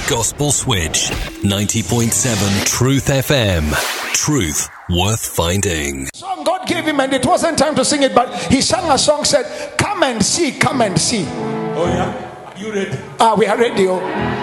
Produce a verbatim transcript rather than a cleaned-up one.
Gospel Switch. ninety point seven Truth F M. Truth worth finding. Song God gave him, and it wasn't time to sing it, but he sang a song, said, "Come and see, come and see." Oh yeah, you ready? Ah, we are ready. Oh.